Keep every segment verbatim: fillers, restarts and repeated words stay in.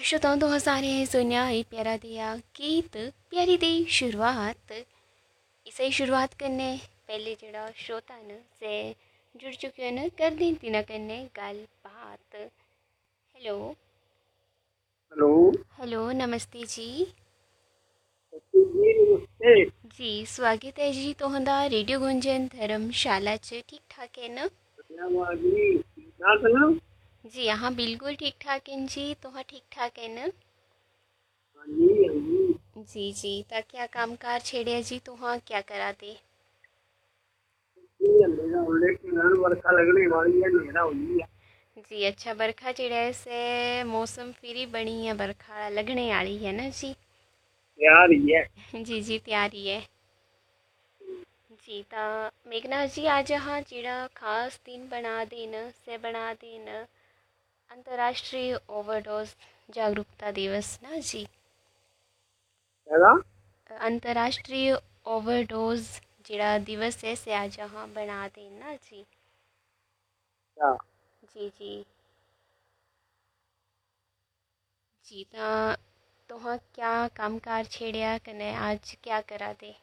श्रोताओं तो सारे सुनिया ही प्यारा दिया गीत प्यारी दी शुरुआत इसे शुरुआत करने पहले जड़ा श्रोता न से जुड़ चुके न कर दी तिना करने गल बात। हेलो हेलो हेलो नमस्ते जी। जी नमस्ते। जी स्वागत है जी तुहंदा रेडियो गुंजन धर्मशाला च ठीक ठाक है न? धन्यवाद जी। ठीक है ना? जी हाँ बिल्कुल ठीक ठाक है जी तुहा ठीक ठाक है न? हाँ जी हाँ जी। जी जी ता क्या कामकार छेड़िया जी तुहा क्या करा दे? जी अंधेरा होने के कारण वर्षा लगने वाली है, अंधेरा हो गया। जी अच्छा बरखा चिड़े से मौसम फिरी बनी है बरखा लगने वाली है ना जी। यार ही है। जी जी तैयारी है। जी ता मेघना जी आज हाँ चिड़ा खास दिन बना दिन से बना दिन अंतर्राष्ट्रीय ओवरडोज जागरूकता दिवस ना जी। है अंतर्राष्ट्रीय ओवरडोज जिड़ा दिवस है से आज हाँ बना देना जी। क्या? जी जी जी ता तो हाँ क्या कामकार छेड़िया कने आज क्या करा दे?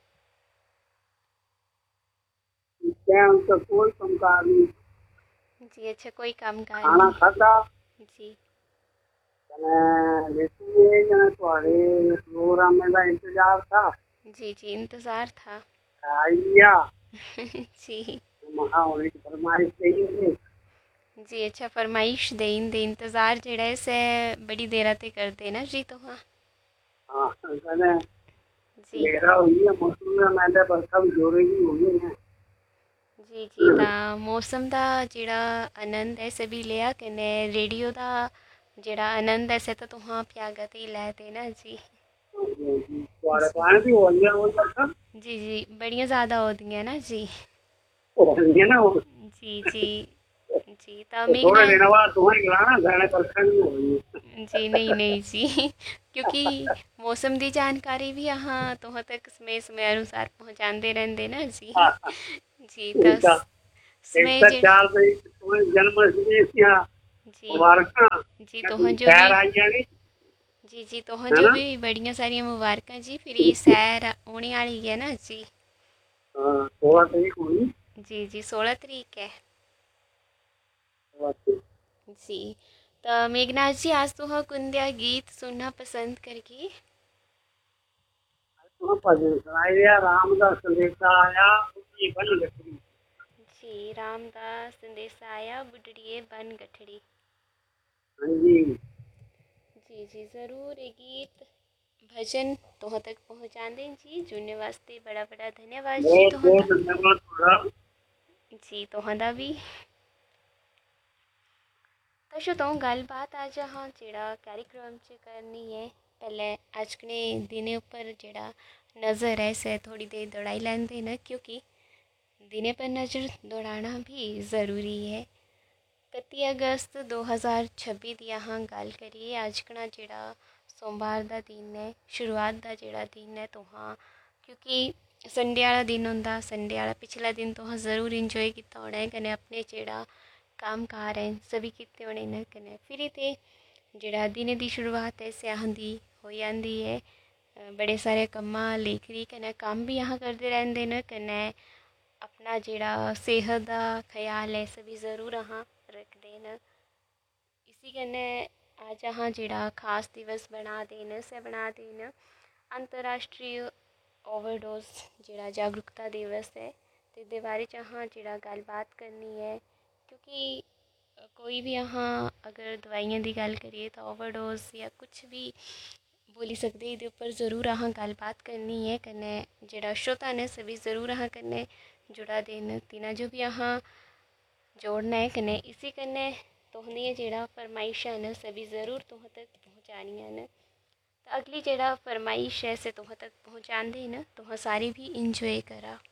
क्या उनका कोई कंकार नहीं। जी अच्छा कोई कामकार खाना नहीं। खाधा जी मैंने लेटी है जने तुम्हारे प्रोग्राम में का इंतजार था। जी जी इंतज़ार था। आइया जी महा होने की फरमाइश चाहिए। जी अच्छा फरमाइश दें दे इंतज़ार जड़ा है से बड़ी देर ते कर देना जी तो हाँ। हाँ कहने जी अंधेरा हुई है, मौसम में मैंने बरखा भी जोरे की हुई है। जी जी ता मौसम दा जेड़ा आनंद है सभी लिया कने रेडियो दा जेड़ा आनंद है से तो तुहां प्यागा ते लै देना जी। तुम्हारे जी पानी भी हो गया वो बरखा जी जी बड़ियाँ ज़्यादा हो दी हैं ना जी। हो गई है ना वो। जी जी जी ता तो थोड़े मेघना दिन बाद तुम्हें गिलाना गाने बरखा नहीं हो गई है। जी नहीं नहीं जी क्योंकि मौसम की जानकारी भी यहाँ तो तक समय समय अनुसार पहुँचाते रहते ना जी। जी तो एक था एक समय था जे चार बजे तुम्हें जन्माष्टमी या जी मुबारक जी या तुह कोई जो भी खैर आई जानी जी जी तुह है जो ना। भी बड़िया सारिया मुबारक जी फिर ये सैर होने वाली है ना जी। हाँ थोड़ा सही हुई। जी जी सोलह तरीक है। थोड़ा सही। जी तो मेघनाथ जी आज तो कुंदिया गीत सुनना पसंद करगी। तुम्हें भजन सुनाई दिया रामदास संदेशा आया उसकी बन लकड़ी। जी रामदास संदेश आया बुढ़िए बन गठड़ी। हाँ जी जी जी ज़रूर ये गीत भजन तुह तक पहुँचा दें जी जुड़ने वास्ते बड़ा बड़ा धन्यवाद जी बहुत बहुत तुहंदा। धन्यवाद थोड़ा। जी तुहंदा भी। तो श्रोताओं गलबात आज हाँ जेड़ा कार्यक्रम च करनी है पहले अजकने दिने उपर जेड़ा नज़र है से थोड़ी देर दौड़ाई लेंदे न क्योंकि दिने पर नज़र दौड़ाना भी ज़रूरी है। इकत्ती अगस्त दो हज़ार छब्बी दी अहाँ गल करिए अजकना जेड़ा सोमवार का दिन है शुरुआत का जेड़ा दिन है तो हाँ क्योंकि संडे वाला दिन होंदा संडे वाला पिछला दिन तो हाँ ज़रूर इंजॉय किया होना है कने अपने जेड़ा काम कार हैं सभी किते होने न कने फिर ते जेड़ा दिने दी शुरुआत है स्याह दी हो जाती है। अ, बड़े सारे कम्मा लेखरी कने काम भी यहाँ करते रहते न कने अपना जेड़ा सेहत का ख्याल है सभी ज़रूर अहाँ रखते न। इसी कन्नै अज अहाँ जेड़ा खास दिवस बना देन से बना देन अंतर्राष्ट्रीय ओवरडोज जेड़ा जागरूकता दिवस है ते दे बारे च अहाँ जेड़ा गलबात करनी है क्योंकि अ, कोई भी अहाँ अगर दवाइयां की गल करिए तो ओवरडोज या कुछ भी बोली सकदे एह्दे उप्पर ज़रूर अहाँ गलबात करनी है कन्नै जेड़ा श्रोता ने सभी ज़रूर अहाँ कन्नै जुड़ा दे न तिना जो भी अहाँ जोड़ना है कन्नै इसी कन्नै तुंदियां जेड़ा फरमाइशां न सभी ज़रूर तुह तक पहुँचानियां न। तो अगली जेड़ा फरमाइश है से तुह तक पहुँचांदे न तुह सारे भी इंजॉय करा।